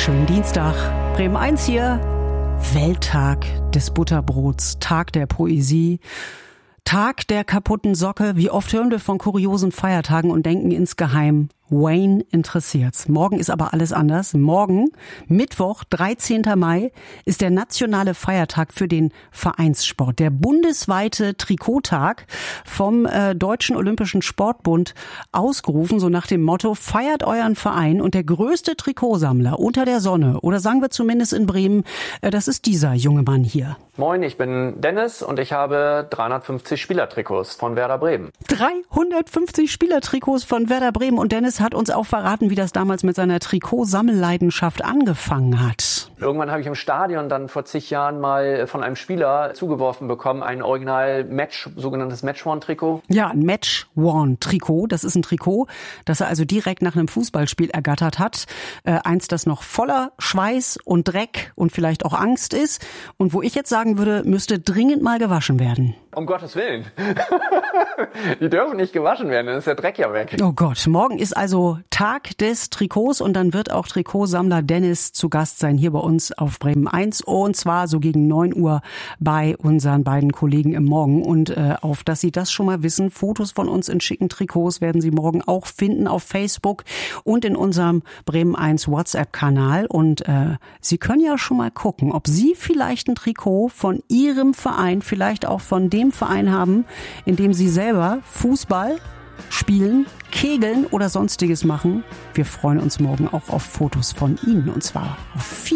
Schönen Dienstag. Bremen 1 hier. Welttag des Butterbrots, Tag der Poesie, Tag der kaputten Socke. Wie oft hören wir von kuriosen Feiertagen und denken insgeheim, Wayne interessiert's. Morgen ist aber alles anders. Morgen, Mittwoch, 13. Mai, ist der nationale Feiertag für den Vereinssport. Der bundesweite Trikottag vom Deutschen Olympischen Sportbund ausgerufen, so nach dem Motto, feiert euren Verein. Und der größte Trikotsammler unter der Sonne, oder sagen wir zumindest in Bremen, das ist dieser junge Mann hier. Moin, ich bin Dennis und ich habe 350 Spielertrikots von Werder Bremen. 350 Spielertrikots von Werder Bremen. Und Dennis hat uns auch verraten, wie das damals mit seiner Trikotsammelleidenschaft angefangen hat. Irgendwann habe ich im Stadion dann vor zig Jahren mal von einem Spieler zugeworfen bekommen, ein sogenanntes Match-Worn-Trikot. Ja, ein Match-Worn-Trikot. Das ist ein Trikot, das er also direkt nach einem Fußballspiel ergattert hat. Eins, das noch voller Schweiß und Dreck und vielleicht auch Angst ist. Und wo ich jetzt sagen würde, müsste dringend mal gewaschen werden. Um Gottes Willen. Die dürfen nicht gewaschen werden, dann ist der Dreck ja weg. Oh Gott, morgen ist also Tag des Trikots und dann wird auch Trikotsammler Dennis zu Gast sein hier bei uns auf Bremen 1 und zwar so gegen 9 Uhr bei unseren beiden Kollegen im Morgen. Und auf dass Sie das schon mal wissen, Fotos von uns in schicken Trikots werden Sie morgen auch finden auf Facebook und in unserem Bremen 1 WhatsApp-Kanal. Und Sie können ja schon mal gucken, ob Sie vielleicht ein Trikot von Ihrem Verein, vielleicht auch von dem Verein haben, in dem Sie selber Fußball spielen, kegeln oder sonstiges machen. Wir freuen uns morgen auch auf Fotos von Ihnen und zwar auf